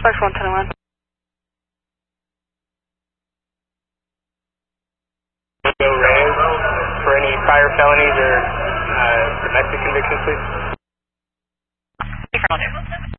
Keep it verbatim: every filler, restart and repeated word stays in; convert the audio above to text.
Fox one ten one. Go Reyes for any prior felonies or uh, domestic convictions, please. Hey,